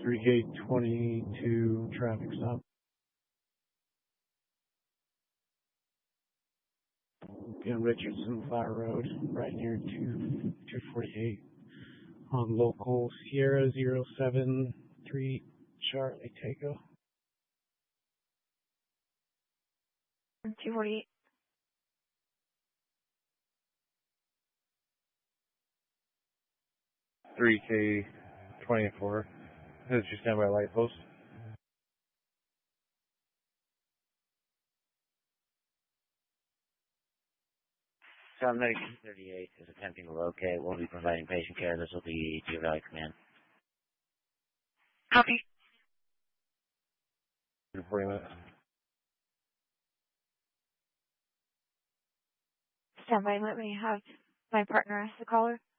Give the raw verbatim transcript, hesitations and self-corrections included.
three K twenty-two traffic stop. In Richardson Flat Road, right near two forty-eight. On local Sierra zero seven three Charlie Tango. two forty-eight. three K twenty-four. This is just down by light post. South American thirty-eight is attempting to locate. We'll be providing patient care. This will be Deer Valley Command. Copy. forty minutes. Stand by. Let me have my partner ask the caller.